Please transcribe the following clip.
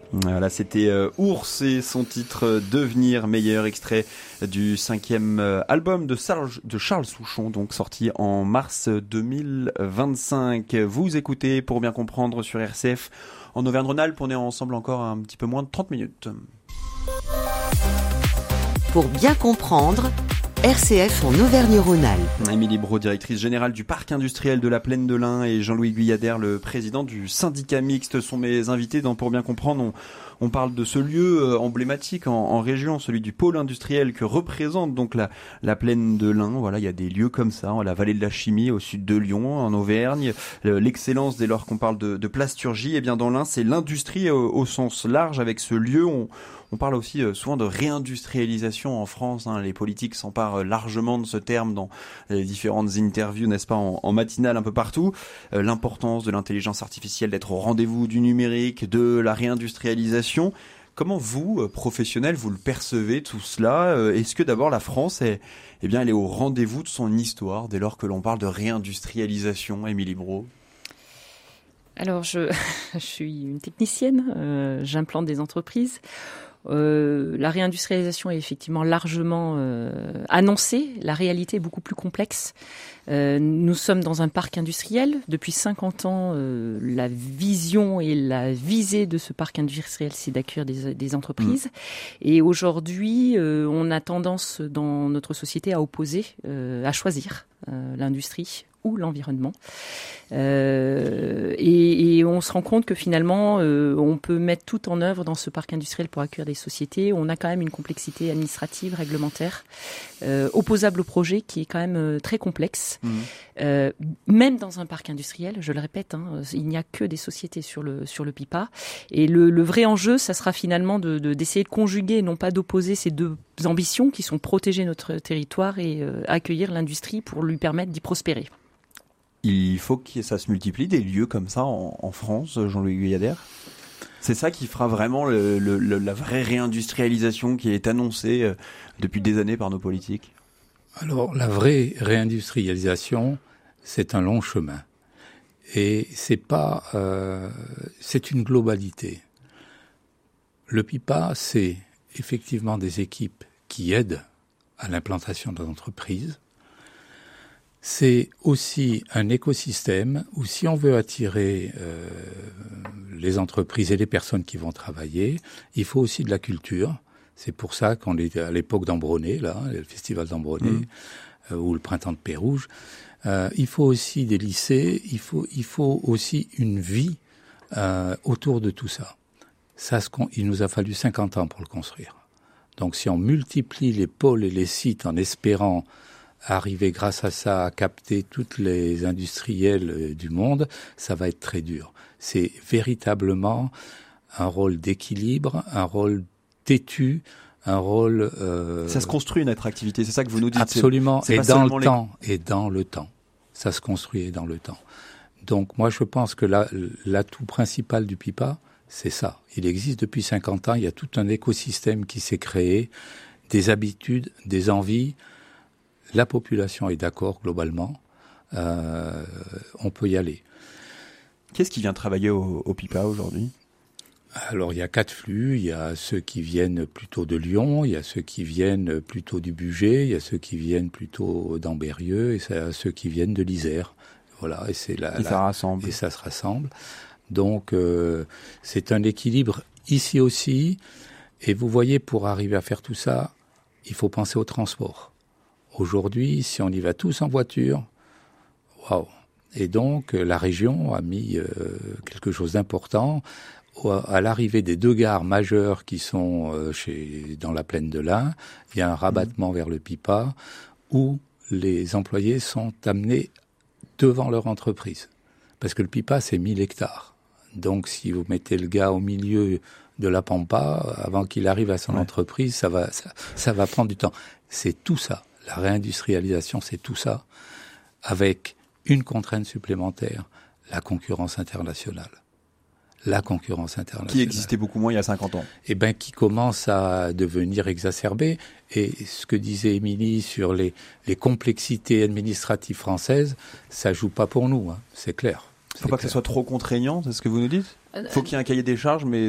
Voilà, c'était Ours et son titre Devenir meilleur, extrait du 5e album de Charles Souchon, donc sorti en mars 2025. Vous écoutez Pour bien comprendre sur RCF en Auvergne-Rhône-Alpes. On est ensemble encore un petit peu moins de 30 minutes. Pour bien comprendre, RCF en Auvergne-Rhône-Alpes. Émilie Brault, directrice générale du parc industriel de la Plaine de l'Ain, et Jean-Louis Guyadère, le président du syndicat mixte, sont mes invités dans Pour bien comprendre. On parle de ce lieu emblématique en région, celui du pôle industriel que représente donc la Plaine de l'Ain. Voilà, il y a des lieux comme ça, la vallée de la Chimie au sud de Lyon, en Auvergne. L'excellence dès lors qu'on parle de plasturgie, et bien dans l'Ain, c'est l'industrie au sens large. Avec ce lieu, on parle aussi souvent de réindustrialisation en France. Les politiques s'emparent largement de ce terme dans les différentes interviews, n'est-ce pas, en matinale un peu partout. L'importance de l'intelligence artificielle, d'être au rendez-vous du numérique, de la réindustrialisation. Comment vous, professionnels, vous le percevez tout cela ? Est-ce que d'abord la France elle est au rendez-vous de son histoire dès lors que l'on parle de réindustrialisation, Émilie Brault ? Alors, je suis une technicienne, j'implante des entreprises. La réindustrialisation est effectivement largement annoncée. La réalité est beaucoup plus complexe. Nous sommes dans un parc industriel. Depuis 50 ans, la vision et la visée de ce parc industriel, c'est d'accueillir des entreprises. Et aujourd'hui, on a tendance dans notre société à opposer, à choisir l'industrie ou l'environnement. Et on se rend compte que finalement, on peut mettre tout en œuvre dans ce parc industriel pour accueillir des sociétés. On a quand même une complexité administrative, réglementaire, opposable au projet qui est quand même très complexe. Même dans un parc industriel, je le répète, il n'y a que des sociétés sur le PIPA. Et le vrai enjeu, ça sera finalement d'essayer de conjuguer, non pas d'opposer ces deux ambitions qui sont protéger notre territoire et accueillir l'industrie pour lui permettre d'y prospérer. Il faut que ça se multiplie, des lieux comme ça en France, Jean-Louis Guyadère. C'est ça qui fera vraiment la vraie réindustrialisation qui est annoncée depuis des années par nos politiques. Alors, la vraie réindustrialisation, c'est un long chemin. Et c'est une globalité. Le PIPA, c'est effectivement des équipes qui aident à l'implantation de l'entreprise. C'est aussi un écosystème où si on veut attirer les entreprises et les personnes qui vont travailler, il faut aussi de la culture. C'est pour ça qu'on est à l'époque d'Ambronay, là, le festival d'Ambronay, ou le printemps de Pérouge. Il faut aussi des lycées, il faut aussi une vie autour de tout ça. Il nous a fallu 50 ans pour le construire. Donc si on multiplie les pôles et les sites en espérant arriver grâce à ça à capter toutes les industriels du monde, ça va être très dur. C'est véritablement un rôle d'équilibre, un rôle têtu, un rôle... Ça se construit une attractivité, c'est ça que vous nous dites. Absolument, c'est et dans le temps, et dans le temps. Ça se construit dans le temps. Donc moi je pense que l'atout principal du PIPA, c'est ça. Il existe depuis 50 ans, il y a tout un écosystème qui s'est créé, des habitudes, des envies. La population est d'accord globalement, on peut y aller. Qu'est-ce qui vient travailler au PIPA aujourd'hui ? Alors il y a 4 flux, il y a ceux qui viennent plutôt de Lyon, il y a ceux qui viennent plutôt du Bugey, il y a ceux qui viennent plutôt d'Ambérieux et ceux qui viennent de l'Isère. Voilà, et ça rassemble. Et ça se rassemble. Donc c'est un équilibre ici aussi. Et vous voyez, pour arriver à faire tout ça, il faut penser au transport. Aujourd'hui, si on y va tous en voiture, waouh. Et donc, la région a mis quelque chose d'important. À l'arrivée des 2 gares majeures qui sont dans la Plaine de l'Ain, il y a un rabattement vers le PIPA où les employés sont amenés devant leur entreprise. Parce que le PIPA, c'est 1000 hectares. Donc, si vous mettez le gars au milieu de la pampa, avant qu'il arrive à son entreprise, ça va prendre du temps. C'est tout ça. La réindustrialisation, c'est tout ça, avec une contrainte supplémentaire, la concurrence internationale. Qui existait beaucoup moins il y a 50 ans. Eh ben, qui commence à devenir exacerbée. Et ce que disait Émilie sur les complexités administratives françaises, ça joue pas pour nous, c'est clair. Il ne faut pas que ça soit trop contraignant, c'est ce que vous nous dites ? Il faut qu'il y ait un cahier des charges, mais